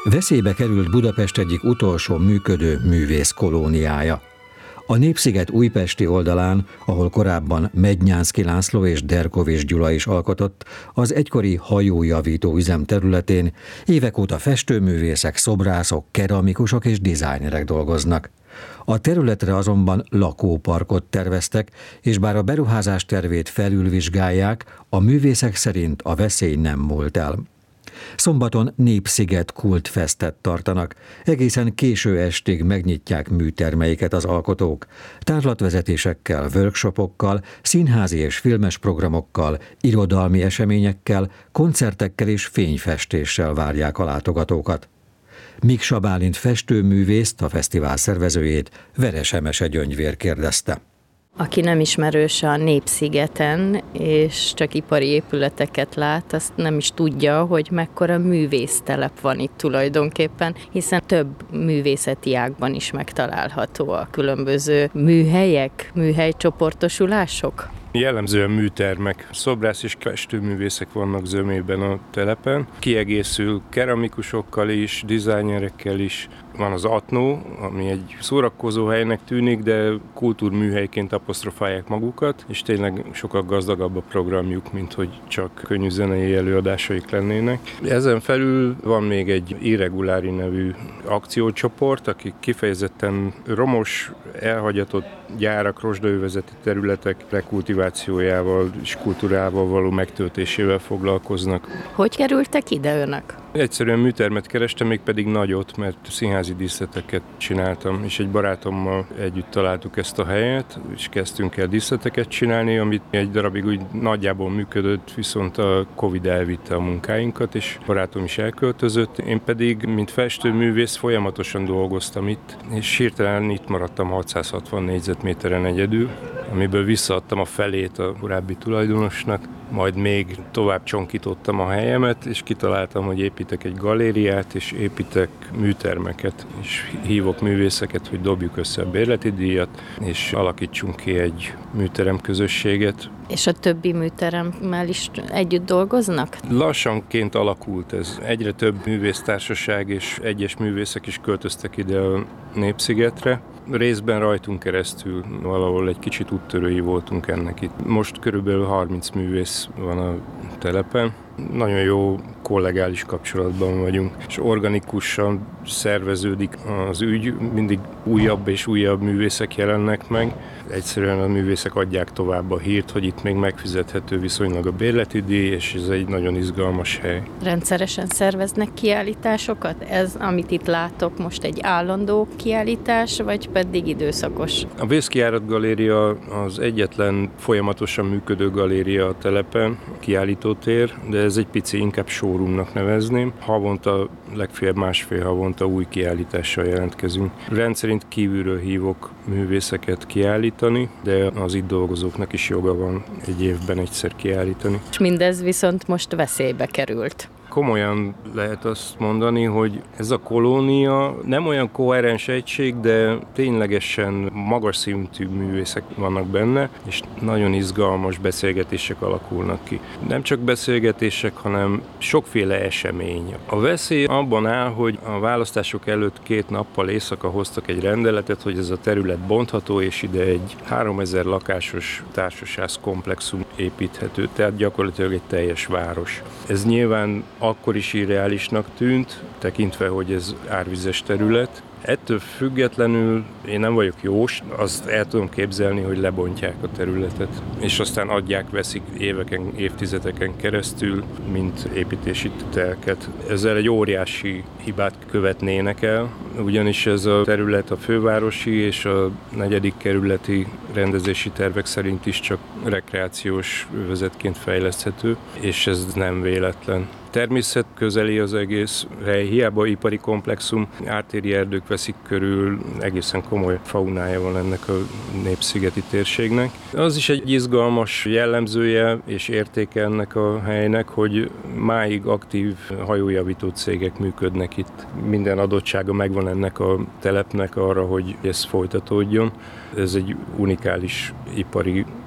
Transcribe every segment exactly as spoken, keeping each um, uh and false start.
Veszélybe került Budapest egyik utolsó működő művész kolóniája. A Népsziget újpesti oldalán, ahol korábban Mednyánszky László és Derkovich Gyula is alkotott, az egykori hajójavító üzem területén évek óta festőművészek, szobrászok, keramikusok és dizájnerek dolgoznak. A területre azonban lakóparkot terveztek, és bár a beruházás tervét felülvizsgálják, a művészek szerint a veszély nem múlt el. Szombaton Népsziget kultfestet tartanak. Egészen késő estig megnyitják műtermeiket az alkotók. Tárlatvezetésekkel, workshopokkal, színházi és filmes programokkal, irodalmi eseményekkel, koncertekkel és fényfestéssel várják a látogatókat. Miksa Bálint festőművészt, a fesztivál szervezőjét Veres Emese Gyöngyvér kérdezte. Aki nem ismerős a Népszigeten, és csak ipari épületeket lát, azt nem is tudja, hogy mekkora művésztelep van itt tulajdonképpen, hiszen több művészeti ágban is megtalálható a különböző műhelyek, műhelycsoportosulások. Jellemzően műtermek, szobrász és festőművészek vannak zömében a telepen. Kiegészül keramikusokkal is, dizájnerekkel is. Van az Atnó, ami egy szórakozó helynek tűnik, de kultúrműhelyként apostrofálják magukat, és tényleg sokkal gazdagabb a programjuk, mint hogy csak könnyű zenei előadásaik lennének. Ezen felül van még egy Irregulári nevű akciócsoport, akik kifejezetten romos, elhagyatott gyárak, rozsdaövezeti területek rekultivációjával és kultúrával való megtöltésével foglalkoznak. Hogy kerültek ide önök? Egyszerűen műtermet kerestem, még pedig nagyot, mert színházi díszleteket csináltam, és egy barátommal együtt találtuk ezt a helyet, és kezdtünk el díszleteket csinálni, amit egy darabig úgy nagyjából működött, viszont a Covid elvitte a munkáinkat, és barátom is elköltözött. Én pedig, mint festőművész, folyamatosan dolgoztam itt, és hirtelen itt maradtam hatszázhatvan négyzetméteren egyedül, amiből visszaadtam a felét a korábbi tulajdonosnak, majd még tovább csonkítottam a helyemet, és kitaláltam, hogy építek egy galériát, és építek műtermeket, és hívok művészeket, hogy dobjuk össze a bérleti díjat, és alakítsunk ki egy műterem közösséget. És a többi műteremmel is együtt dolgoznak? Lassanként alakult ez. Egyre több művésztársaság és egyes művészek is költöztek ide a Népszigetre. Részben rajtunk keresztül valahol egy kicsit úttörői voltunk ennek itt. Most körülbelül harminc művész van a telepen. Nagyon jó kollegális kapcsolatban vagyunk, és organikusan szerveződik az ügy, mindig újabb és újabb művészek jelennek meg. Egyszerűen a művészek adják tovább a hírt, hogy itt még megfizethető viszonylag a bérleti díj, és ez egy nagyon izgalmas hely. Rendszeresen szerveznek kiállításokat? Ez, amit itt látok, most egy állandó kiállítás, vagy pedig időszakos? A Vészkijárat Galéria az egyetlen folyamatosan működő galéria a telepen, kiállítótér, de ez egy pici, inkább showroomnak nevezném. Havonta, legfeljebb másfél havonta új kiállítással jelentkezünk. Rendszerint kívülről hívok művészeket kiállítani, de az itt dolgozóknak is joga van egy évben egyszer kiállítani. És mindez viszont most veszélybe került. Komolyan lehet azt mondani, hogy ez a kolónia nem olyan koherens egység, de ténylegesen magas szintű művészek vannak benne, és nagyon izgalmas beszélgetések alakulnak ki. Nem csak beszélgetések, hanem sokféle esemény. A veszély abban áll, hogy a választások előtt két nappal éjszaka hoztak egy rendeletet, hogy ez a terület bontható, és ide egy háromezer lakásos társasház komplexum építhető, tehát gyakorlatilag egy teljes város. Ez nyilván akkor is irreálisnak tűnt, tekintve, hogy ez árvizes terület. Ettől függetlenül én nem vagyok jós, azt el tudom képzelni, hogy lebontják a területet, és aztán adják, veszik éveken, évtizedeken keresztül, mint építési telket. Ezzel egy óriási hibát követnének el, ugyanis ez a terület a fővárosi és a negyedik kerületi rendezési tervek szerint is csak rekreációs övezetként fejleszthető, és ez nem véletlen. Természet közeli az egész hely, hiába ipari komplexum, ártéri erdők veszik körül, egészen komoly faunája van ennek a népszigeti térségnek. Az is egy izgalmas jellemzője és értéke ennek a helynek, hogy máig aktív hajójavító cégek működnek itt. Minden adottsága megvan ennek a telepnek arra, hogy ez folytatódjon. Ez egy unikális ipari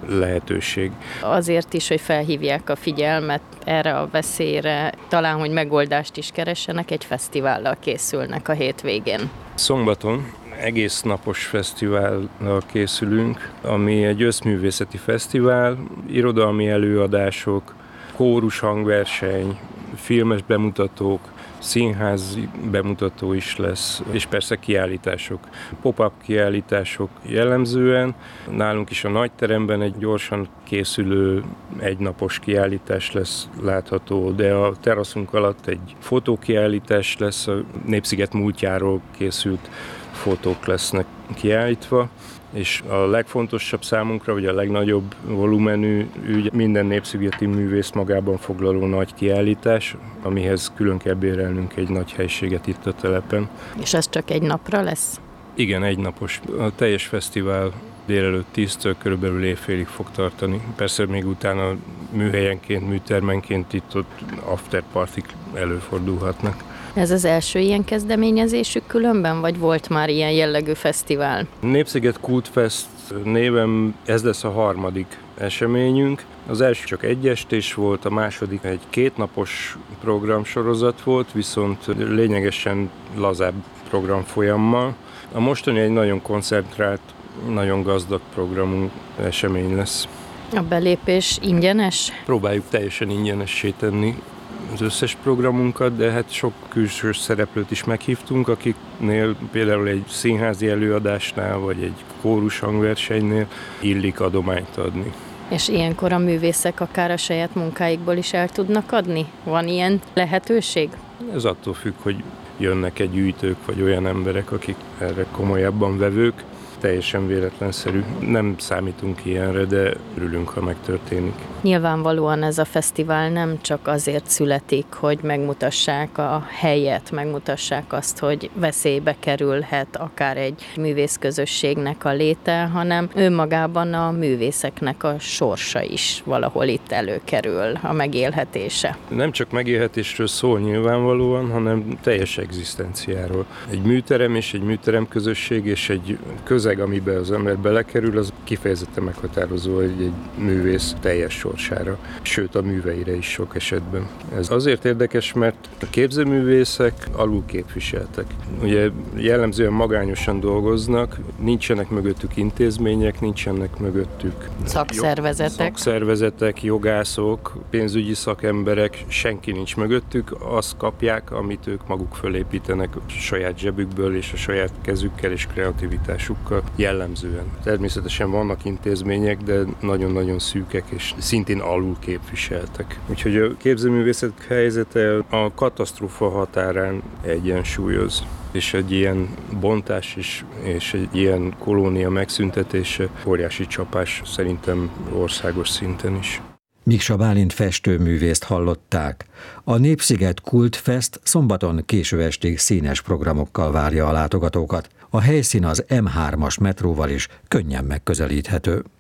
lehetőség. Azért is, hogy felhívják a figyelmet erre a veszélyre, talán, hogy megoldást is keressenek, egy fesztivállal készülnek a hétvégén. Szombaton egész napos fesztivállal készülünk, ami egy összművészeti fesztivál, irodalmi előadások, kórus hangverseny, filmes bemutatók, színházi bemutató is lesz, és persze kiállítások, pop-up kiállítások jellemzően. Nálunk is a nagyteremben egy gyorsan készülő egynapos kiállítás lesz látható, de a teraszunk alatt egy fotókiállítás lesz, a Népsziget múltjáról készült fotók lesznek kiállítva, és a legfontosabb számunkra, vagy a legnagyobb volumenű ügy minden népszigeti művész magában foglaló nagy kiállítás, amihez külön kell bérelnünk egy nagy helységet itt a telepen. És ez csak egy napra lesz? Igen, egynapos. A teljes fesztivál délelőtt tíztől körülbelül évfélig fog tartani. Persze még utána műhelyenként, műtermenként itt-ott afterpartik előfordulhatnak. Ez az első ilyen kezdeményezésük különben, vagy volt már ilyen jellegű fesztivál? Népsziget Kultfest néven ez lesz a harmadik eseményünk. Az első csak egy estés volt, a második egy kétnapos programsorozat volt, viszont lényegesen lazább programfolyammal. A mostani egy nagyon koncentrált, nagyon gazdag programú esemény lesz. A belépés ingyenes? Próbáljuk teljesen ingyenessé tenni az összes programunkat, de hát sok külső szereplőt is meghívtunk, akiknél például egy színházi előadásnál, vagy egy kórus hangversenynél illik adományt adni. És ilyenkor a művészek akár a saját munkáikból is el tudnak adni? Van ilyen lehetőség? Ez attól függ, hogy jönnek-e gyűjtők, vagy olyan emberek, akik erre komolyabban vevők. Teljesen véletlenszerű. Nem számítunk ilyenre, de örülünk, ha megtörténik. Nyilvánvalóan ez a fesztivál nem csak azért születik, hogy megmutassák a helyet, megmutassák azt, hogy veszélybe kerülhet akár egy művészközösségnek a léte, hanem önmagában a művészeknek a sorsa is valahol itt előkerül, a megélhetése. Nem csak megélhetésről szól nyilvánvalóan, hanem teljes egzisztenciáról. Egy műterem és egy műterem közösség és egy közeg, amiben az ember belekerül, az kifejezetten meghatározó egy, egy művész teljes sorsára, sőt a műveire is sok esetben. Ez azért érdekes, mert a képzőművészek alul képviseltek. Ugye jellemzően magányosan dolgoznak, nincsenek mögöttük intézmények, nincsenek mögöttük szakszervezetek, szakszervezetek, jogászok, pénzügyi szakemberek, senki nincs mögöttük, azt kapják, amit ők maguk fölépítenek a saját zsebükből és a saját kezükkel és kreativitásukkal jellemzően. Természetesen vannak intézmények, de nagyon-nagyon szűkek és szintén alul képviseltek. Úgyhogy a képzőművészet helyzete a katasztrófa határán egyensúlyoz. És egy ilyen bontás is, és egy ilyen kolónia megszüntetése óriási csapás szerintem országos szinten is. Miksa Bálint festőművészt hallották. A Népsziget Kultfest szombaton késő estig színes programokkal várja a látogatókat. A helyszín az M hármas metróval is könnyen megközelíthető.